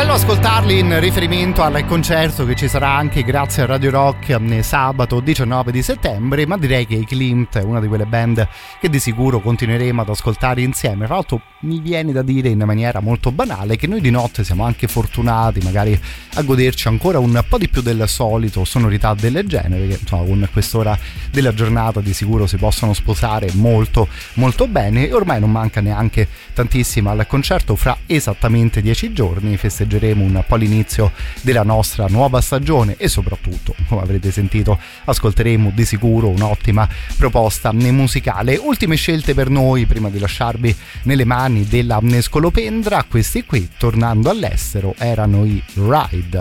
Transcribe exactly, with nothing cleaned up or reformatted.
Bello ascoltarli in riferimento al concerto che ci sarà anche grazie a Radio Rock sabato diciannove di settembre, ma direi che i Klimt è una di quelle band che di sicuro continueremo ad ascoltare insieme. Tra l'altro mi viene da dire in maniera molto banale che noi di notte siamo anche fortunati magari a goderci ancora un po' di più del solito sonorità del genere, che insomma con quest'ora della giornata di sicuro si possono sposare molto molto bene, e ormai non manca neanche tantissimo al concerto. Fra esattamente dieci giorni festeggeremo un po' l'inizio della nostra nuova stagione e soprattutto, come avrete sentito, ascolteremo di sicuro un'ottima proposta musicale. Ultime scelte per noi prima di lasciarvi nelle mani della Scolopendra. Questi qui, tornando all'estero, erano i Ride.